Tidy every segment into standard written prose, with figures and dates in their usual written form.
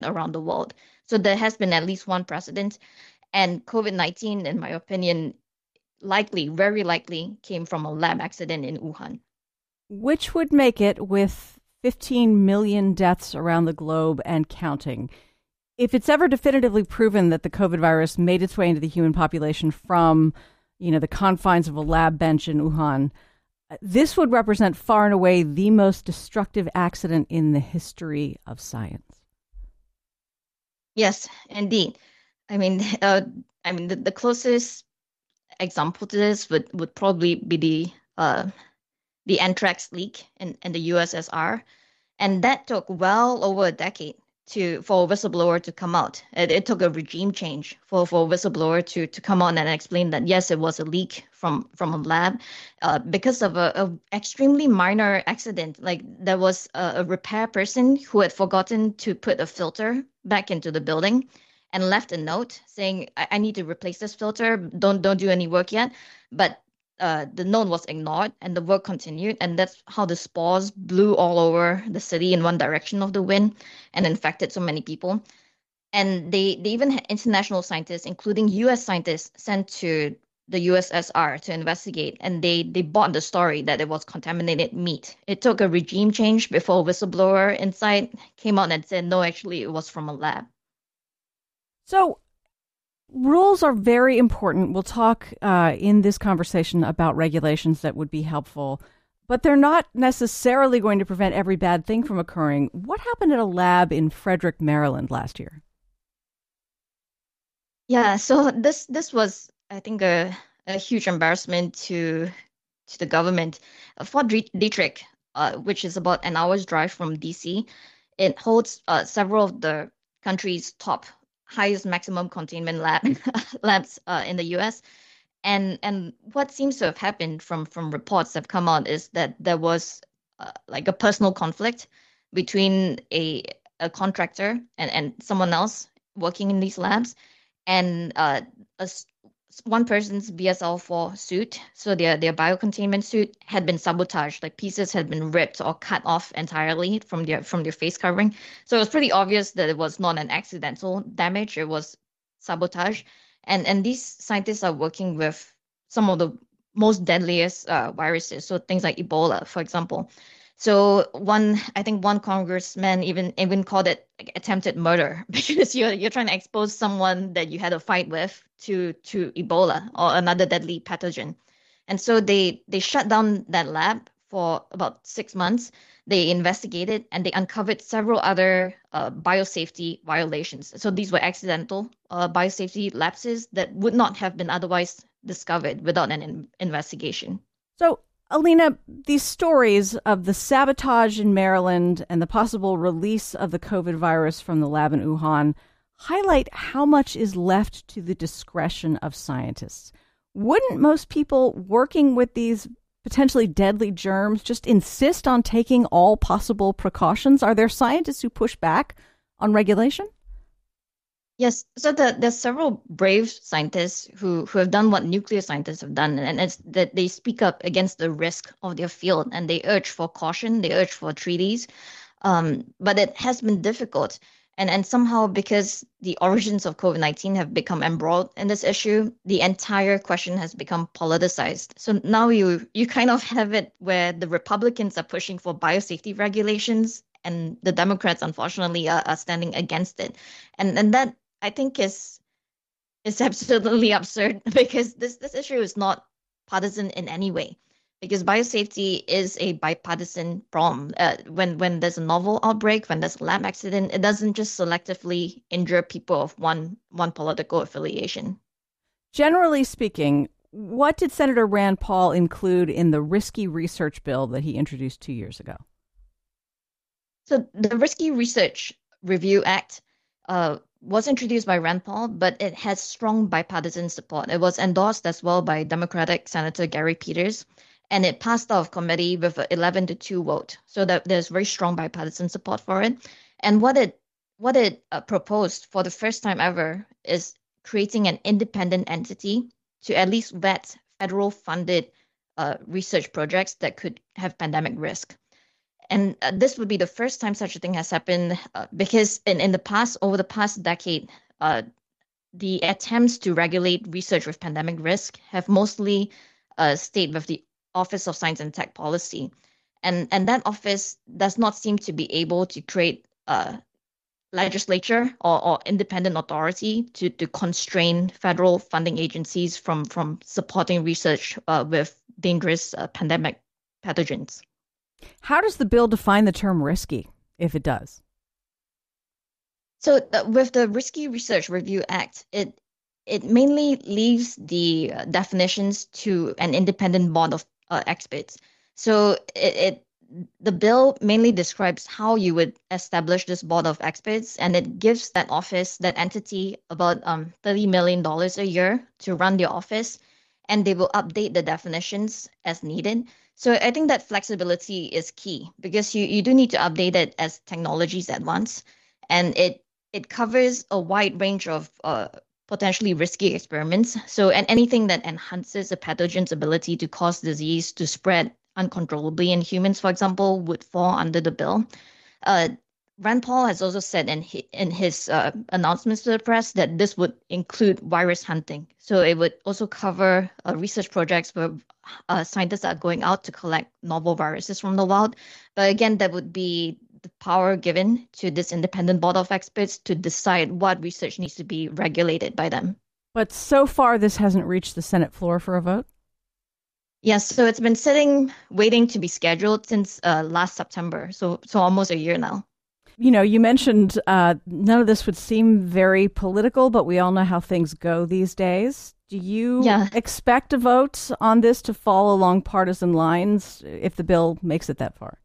around the world. So there has been at least one precedent. And COVID-19, in my opinion, likely, very likely, came from a lab accident in Wuhan. Which would make it, with 15 million deaths around the globe and counting. If it's ever definitively proven that the COVID virus made its way into the human population from, the confines of a lab bench in Wuhan, this would represent far and away the most destructive accident in the history of science. Yes, indeed. I mean, the closest example to this would probably be the anthrax leak in the USSR, and that took well over a decade to for a whistleblower to come out. It took a regime change for a whistleblower to come out and explain that yes, it was a leak from a lab, because of a extremely minor accident. Like there was a repair person who had forgotten to put a filter back into the building and left a note saying, I need to replace this filter. Don't do any work yet. But the note was ignored and the work continued. And that's how the spores blew all over the city in one direction of the wind and infected so many people. And they even had international scientists, including US scientists, sent to the USSR to investigate. And they bought the story that it was contaminated meat. It took a regime change before a whistleblower inside came out and said, no, actually, it was from a lab. So, rules are very important. We'll talk in this conversation about regulations that would be helpful, but they're not necessarily going to prevent every bad thing from occurring. What happened at a lab in Frederick, Maryland last year? Yeah, so this was, I think, a huge embarrassment to the government. Fort Detrick, which is about an hour's drive from DC, it holds several of the country's top highest maximum containment labs in the US. And what seems to have happened from reports that have come out is that there was like a personal conflict between a contractor and someone else working in these labs, and one person's BSL-4 suit, so their biocontainment suit, had been sabotaged. Like pieces had been ripped or cut off entirely from their face covering. So it was pretty obvious that it was not an accidental damage; it was sabotage. And these scientists are working with some of the most deadliest viruses, so things like Ebola, for example. So I think one congressman even called it like attempted murder because you're trying to expose someone that you had a fight with to Ebola or another deadly pathogen. And so they shut down that lab for about 6 months. They investigated and they uncovered several other biosafety violations. So these were accidental biosafety lapses that would not have been otherwise discovered without an investigation. So, Alina, these stories of the sabotage in Maryland and the possible release of the COVID virus from the lab in Wuhan highlight how much is left to the discretion of scientists. Wouldn't most people working with these potentially deadly germs just insist on taking all possible precautions? Are there scientists who push back on regulation? Yes, so there's several brave scientists who have done what nuclear scientists have done, and it's that they speak up against the risk of their field and they urge for caution, they urge for treaties. But it has been difficult. And somehow, because the origins of COVID-19 have become embroiled in this issue, the entire question has become politicized. So now you kind of have it where the Republicans are pushing for biosafety regulations and the Democrats, unfortunately, are standing against it. And that I think is absolutely absurd because this issue is not partisan in any way. Because biosafety is a bipartisan problem. When there's a novel outbreak, when there's a lab accident, it doesn't just selectively injure people of one political affiliation. Generally speaking, what did Senator Rand Paul include in the risky research bill that he introduced 2 years ago? So the Risky Research Review Act was introduced by Rand Paul, but it has strong bipartisan support. It was endorsed as well by Democratic Senator Gary Peters, and it passed out of committee with an 11-2 vote. So that there's very strong bipartisan support for it. And what it proposed for the first time ever is creating an independent entity to at least vet federal funded research projects that could have pandemic risk. And this would be the first time such a thing has happened because in the past, over the past decade, the attempts to regulate research with pandemic risk have mostly stayed with the Office of Science and Tech Policy. And that office does not seem to be able to create legislature or independent authority to constrain federal funding agencies from supporting research with dangerous pandemic pathogens. How does the bill define the term risky, if it does? So with the Risky Research Review Act, it mainly leaves the definitions to an independent board of experts. So the bill mainly describes how you would establish this board of experts, and it gives that office, that entity, about $30 million a year to run the office, and they will update the definitions as needed. So I think that flexibility is key because you do need to update it as technologies advance, and it covers a wide range of potentially risky experiments. So, and anything that enhances a pathogen's ability to cause disease to spread uncontrollably in humans, for example, would fall under the bill. Uh, Rand Paul has also said in his announcements to the press that this would include virus hunting. So it would also cover research projects where scientists are going out to collect novel viruses from the wild. But again, that would be the power given to this independent board of experts to decide what research needs to be regulated by them. But so far, this hasn't reached the Senate floor for a vote? Yes, so it's been sitting, waiting to be scheduled since last September, so almost a year now. You know, you mentioned none of this would seem very political, but we all know how things go these days. Do you expect a vote on this to fall along partisan lines if the bill makes it that far?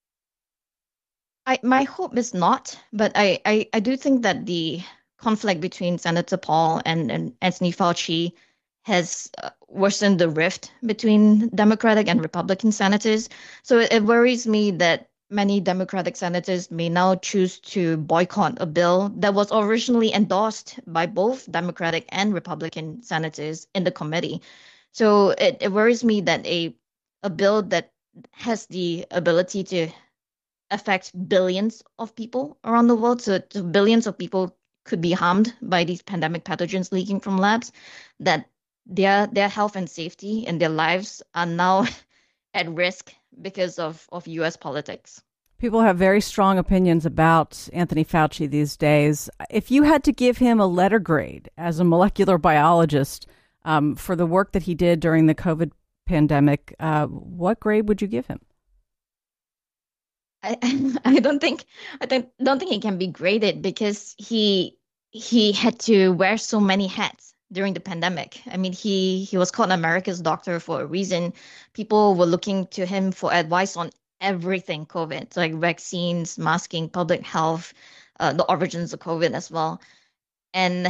My hope is not, but I do think that the conflict between Senator Paul and Anthony Fauci has worsened the rift between Democratic and Republican senators. So it worries me that many Democratic senators may now choose to boycott a bill that was originally endorsed by both Democratic and Republican senators in the committee. So it worries me that a bill that has the ability to affect billions of people around the world, so billions of people could be harmed by these pandemic pathogens leaking from labs, that their health and safety and their lives are now at risk because of US politics. People have very strong opinions about Anthony Fauci these days. If you had to give him a letter grade as a molecular biologist for the work that he did during the COVID pandemic, what grade would you give him? I don't think he can be graded because he had to wear so many hats during the pandemic. I mean, he was called America's doctor for a reason. People were looking to him for advice on everything COVID, like vaccines, masking, public health, the origins of COVID as well. And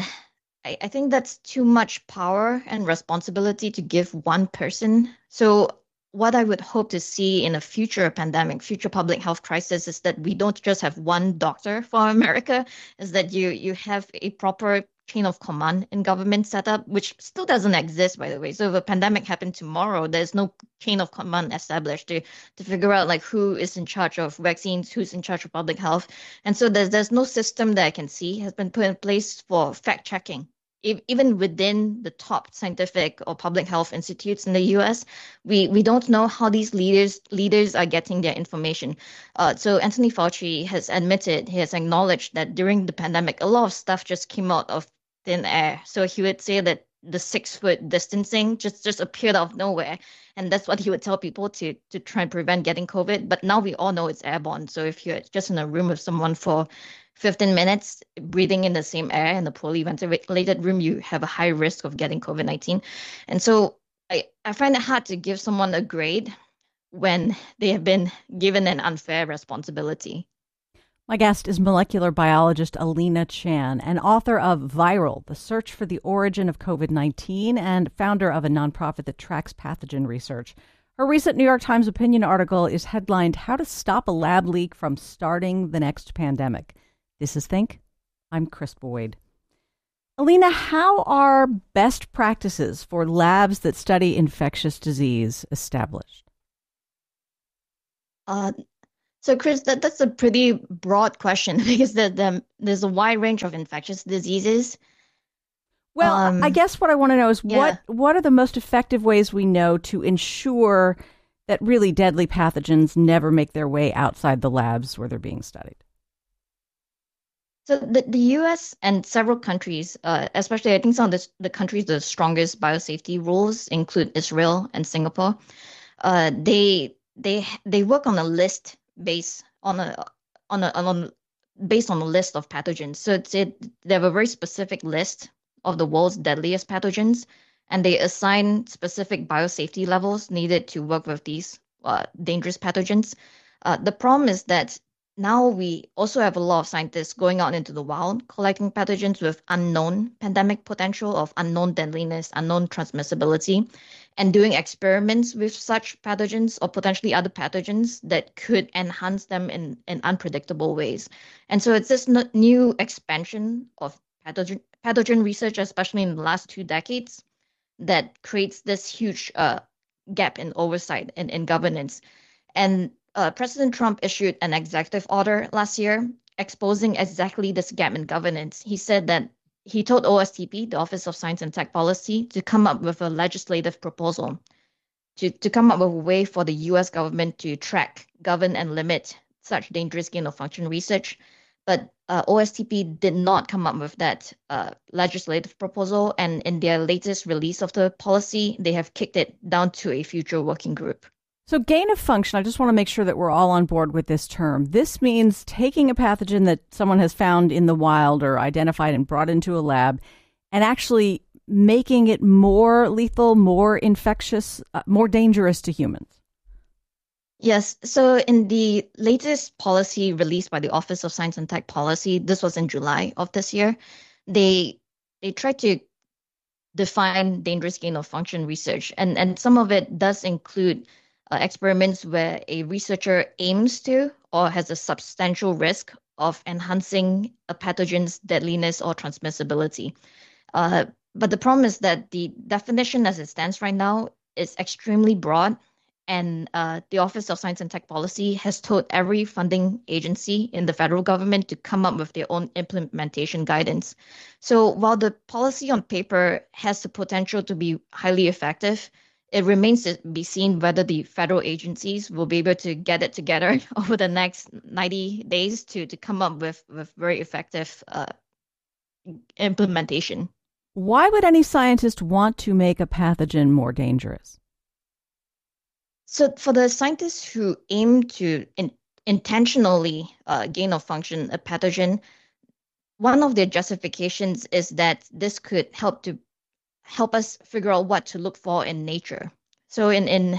I think that's too much power and responsibility to give one person. So what I would hope to see in a future pandemic, future public health crisis, is that we don't just have one doctor for America, is that you have a proper chain of command in government setup, which still doesn't exist, by the way. So if a pandemic happened tomorrow, there's no chain of command established to figure out like who is in charge of vaccines, who's in charge of public health. And so there's no system that I can see has been put in place for fact checking. Even within the top scientific or public health institutes in the US, we don't know how these leaders are getting their information. So Anthony Fauci has admitted, he has acknowledged that during the pandemic, a lot of stuff just came out of thin air. So he would say that the 6-foot distancing just appeared out of nowhere. And that's what he would tell people to try and prevent getting COVID. But now we all know it's airborne. So if you're just in a room with someone for 15 minutes, breathing in the same air in a poorly ventilated room, you have a high risk of getting COVID-19. And so I find it hard to give someone a grade when they have been given an unfair responsibility. My guest is molecular biologist Alina Chan, and author of Viral, The Search for the Origin of COVID-19, and founder of a nonprofit that tracks pathogen research. Her recent New York Times opinion article is headlined, How to Stop a Lab Leak from Starting the Next Pandemic. This is Think. I'm Chris Boyd. Alina, how are best practices for labs that study infectious disease established? So, Chris, that's a pretty broad question because there's a wide range of infectious diseases. Well, I guess what I want to know is Yeah. what are the most effective ways we know to ensure that really deadly pathogens never make their way outside the labs where they're being studied? So the US and several countries, especially I think some of the countries with the strongest biosafety rules include Israel and Singapore. They work on a list based on a based on a list of pathogens. So they have a very specific list of the world's deadliest pathogens, and they assign specific biosafety levels needed to work with these dangerous pathogens. The problem is that now we also have a lot of scientists going out into the wild collecting pathogens with unknown pandemic potential of unknown deadliness, unknown transmissibility, and doing experiments with such pathogens or potentially other pathogens that could enhance them in unpredictable ways. And so it's this new expansion of pathogen research, especially in the last 2 decades, that creates this huge gap in oversight and in governance. And President Trump issued an executive order last year exposing exactly this gap in governance. He said that he told OSTP, the Office of Science and Tech Policy, to come up with a legislative proposal to come up with a way for the US government to track, govern, and limit such dangerous gain of function research. But OSTP did not come up with that legislative proposal. And in their latest release of the policy, they have kicked it down to a future working group. So gain of function, I just want to make sure that we're all on board with this term. This means taking a pathogen that someone has found in the wild or identified and brought into a lab and actually making it more lethal, more infectious, more dangerous to humans. Yes. So in the latest policy released by the Office of Science and Tech Policy, this was in July of this year, they tried to define dangerous gain of function research. And some of it does include experiments where a researcher aims to or has a substantial risk of enhancing a pathogen's deadliness or transmissibility. But the problem is that the definition as it stands right now is extremely broad. And the Office of Science and Tech Policy has told every funding agency in the federal government to come up with their own implementation guidance. So while the policy on paper has the potential to be highly effective, it remains to be seen whether the federal agencies will be able to get it together over the next 90 days to come up with very effective implementation. Why would any scientist want to make a pathogen more dangerous? So for the scientists who aim to intentionally gain of function a pathogen, one of their justifications is that this could help us figure out what to look for in nature. So in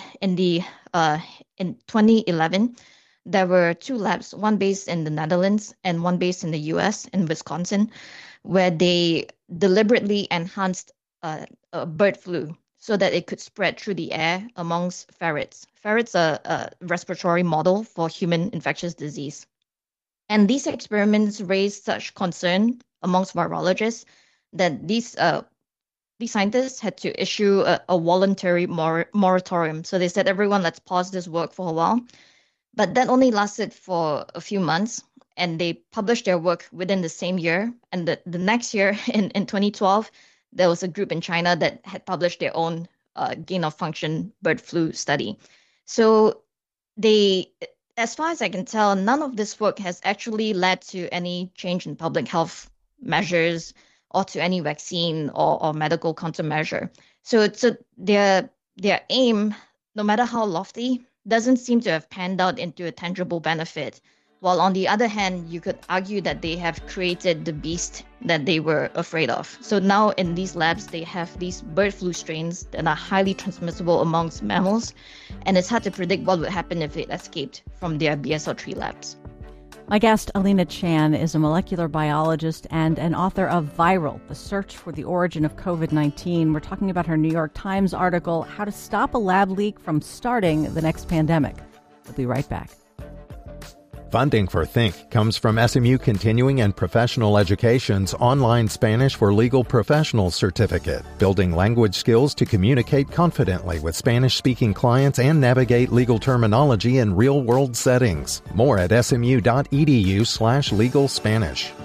2011, there were two labs, one based in the Netherlands and one based in the US in Wisconsin, where they deliberately enhanced a bird flu so that it could spread through the air amongst ferrets. Ferrets are a respiratory model for human infectious disease. And these experiments raised such concern amongst virologists that these scientists had to issue a voluntary moratorium. So they said, everyone, let's pause this work for a while. But that only lasted for a few months, and they published their work within the same year. And the next year, in 2012, there was a group in China that had published their own gain of function bird flu study. So as far as I can tell, none of this work has actually led to any change in public health measures or to any vaccine or medical countermeasure. So their aim, no matter how lofty, doesn't seem to have panned out into a tangible benefit. While on the other hand, you could argue that they have created the beast that they were afraid of. So now in these labs, they have these bird flu strains that are highly transmissible amongst mammals, and it's hard to predict what would happen if it escaped from their BSL-3 labs. My guest, Alina Chan, is a molecular biologist and an author of Viral, The Search for the Origin of COVID-19. We're talking about her New York Times article, How to Stop a Lab Leak from Starting the Next Pandemic. We'll be right back. Funding for Think comes from SMU Continuing and Professional Education's online Spanish for Legal Professionals certificate, building language skills to communicate confidently with Spanish-speaking clients and navigate legal terminology in real-world settings. More at smu.edu/legal Spanish.